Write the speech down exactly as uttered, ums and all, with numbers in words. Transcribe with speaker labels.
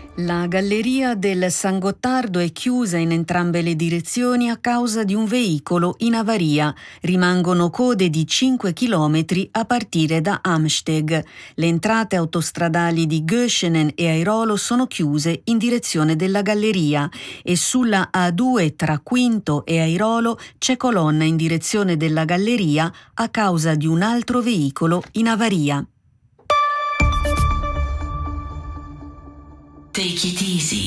Speaker 1: La galleria del San Gottardo è chiusa in entrambe le direzioni a causa di un veicolo in avaria. Rimangono code di cinque chilometri a partire da Amsteg. Le entrate autostradali di Göschenen e Airolo sono chiuse in direzione della galleria e sulla A due tra Quinto e Airolo c'è colonna in direzione della galleria a causa di un altro veicolo in avaria.
Speaker 2: Take it easy.